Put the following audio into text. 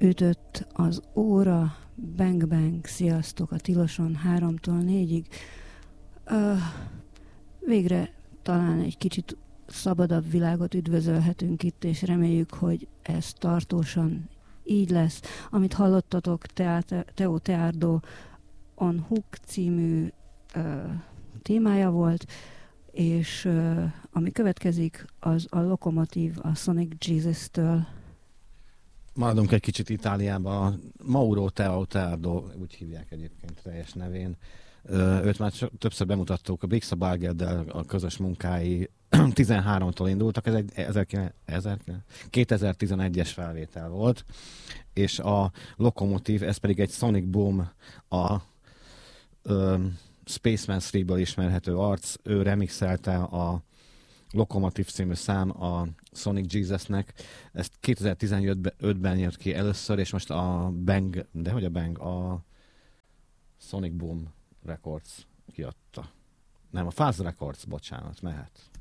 ütött az óra, bang bang, sziasztok a Tiloson 3-tól 4-ig. Végre talán egy kicsit szabadabb világot üdvözölhetünk itt, és reméljük, hogy ez tartósan így lesz. Amit hallottatok, Teo Teardo on Hook című témája volt, és ami következik, az a Lokomotív a Sonic Jesus-től. Maradunk egy kicsit Itáliába. Mauro Teo Teardo, úgy hívják egyébként teljes nevén. Őt már többször bemutattuk, a Bixa Bargeddel a közös munkái 13-tól indultak, ez egy 2011-es felvétel volt, és a Lokomotív, ez pedig egy Sonic Boom, a Spaceman 3-ből ismerhető arc, ő remixelte a Lokomotív című szám a Sonic Jesus-nek, ezt 2015-ben jött ki először, és most a Sonic Boom Records kiadta. Nem, a Fuzz Records, bocsánat, mehet.